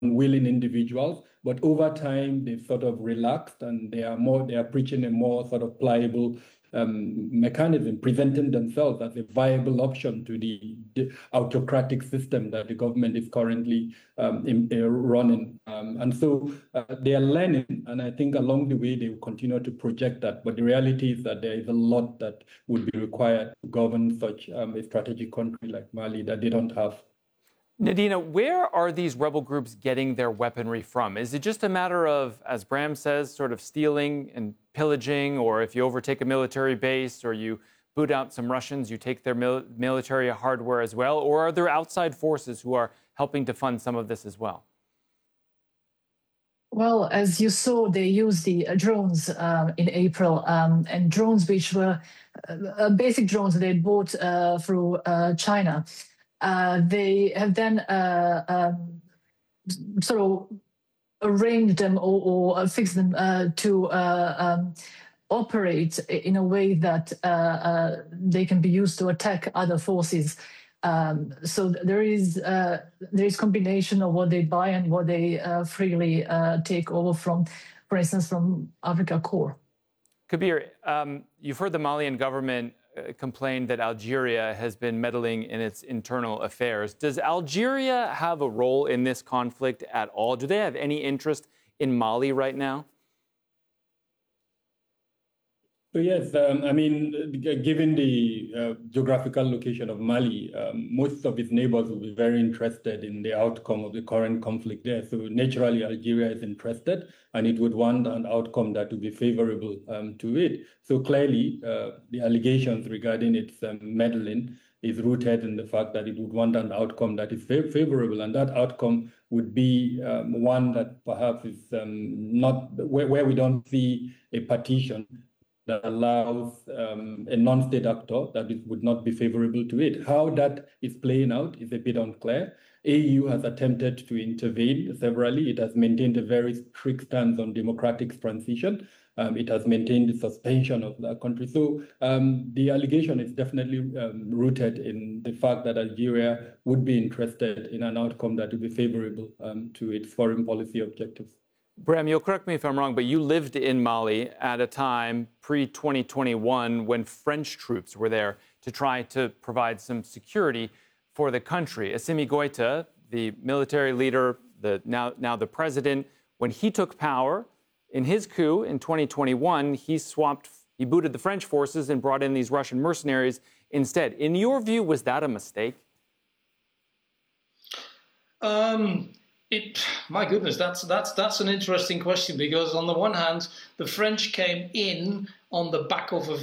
unwilling individuals, but over time they've sort of relaxed and they are preaching a more sort of pliable mechanism, presenting themselves as a viable option to the autocratic system that the government is currently running. And so they are learning, and I think along the way they will continue to project that. But the reality is that there is a lot that would be required to govern such a strategic country like Mali that they don't have. Nadina, where are these rebel groups getting their weaponry from? Is it just a matter of, as Bram says, sort of stealing and pillaging, or if you overtake a military base or you boot out some Russians, you take their military hardware as well? Or are there outside forces who are helping to fund some of this as well? Well, as you saw, they used the drones in April, and drones which were basic drones they bought through China. They have then sort of arranged them or fixed them to operate in a way that they can be used to attack other forces. So there is combination of what they buy and what they freely take over from, for instance, from Africa Corps. Kabir, you've heard the Malian government complained that Algeria has been meddling in its internal affairs. Does Algeria have a role in this conflict at all? Do they have any interest in Mali right now? So yes, I mean, given the geographical location of Mali, most of its neighbors will be very interested in the outcome of the current conflict there. So naturally, Algeria is interested, and it would want an outcome that would be favorable to it. So clearly, the allegations regarding its meddling is rooted in the fact that it would want an outcome that is favorable, and that outcome would be one that perhaps is not where we don't see a partition that allows a non-state actor that it would not be favorable to it. How that is playing out is a bit unclear. AU has attempted to intervene severally. It has maintained a very strict stance on democratic transition. It has maintained the suspension of that country. So the allegation is definitely rooted in the fact that Algeria would be interested in an outcome that would be favorable to its foreign policy objectives. Bram, you'll correct me if I'm wrong, but you lived in Mali at a time pre-2021 when French troops were there to try to provide some security for the country. Assimi Goïta, the military leader, now the president, when he took power in his coup in 2021, he booted the French forces and brought in these Russian mercenaries instead. In your view, was that a mistake? My goodness, that's an interesting question, because on the one hand, the French came in on the back of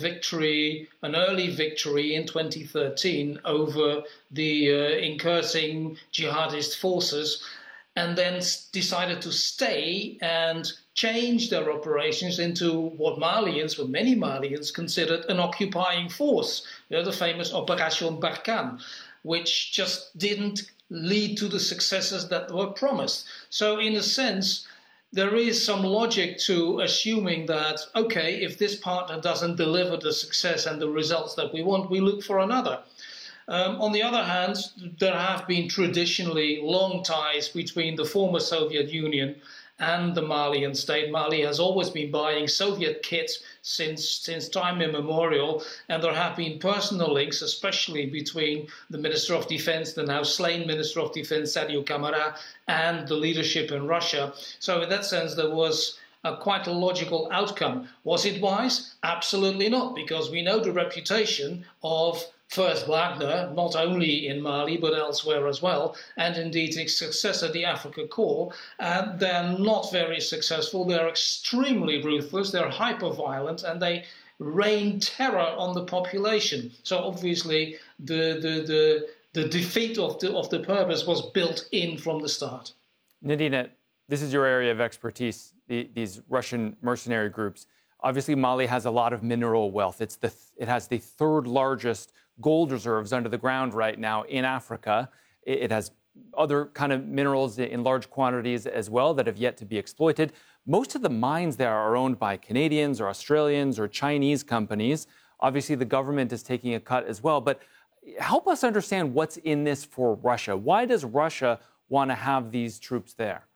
an early victory in 2013 over the incursing jihadist forces, and then decided to stay and change their operations into what many Malians considered an occupying force, the famous Opération Barkhane, which just didn't lead to the successes that were promised. So in a sense, there is some logic to assuming that, okay, if this partner doesn't deliver the success and the results that we want, we look for another. On the other hand, there have been traditionally long ties between the former Soviet Union and the Malian state. Mali has always been buying Soviet kits since time immemorial, and there have been personal links, especially between the Minister of Defense, the now slain Minister of Defense, Sadio Camara, and the leadership in Russia. So in that sense, there was quite a logical outcome. Was it wise? Absolutely not, because we know the reputation of first Wagner, not only in Mali, but elsewhere as well, and indeed its successor, the Africa Corps. They're not very successful. They're extremely ruthless. They're hyper-violent, and they rain terror on the population. So obviously, the defeat of the purpose was built in from the start. Nadina, this is your area of expertise, these Russian mercenary groups. Obviously, Mali has a lot of mineral wealth. It has the third largest gold reserves under the ground right now in Africa. It has other kind of minerals in large quantities as well that have yet to be exploited. Most of the mines there are owned by Canadians or Australians or Chinese companies. Obviously, the government is taking a cut as well. But help us understand what's in this for Russia. Why does Russia want to have these troops there?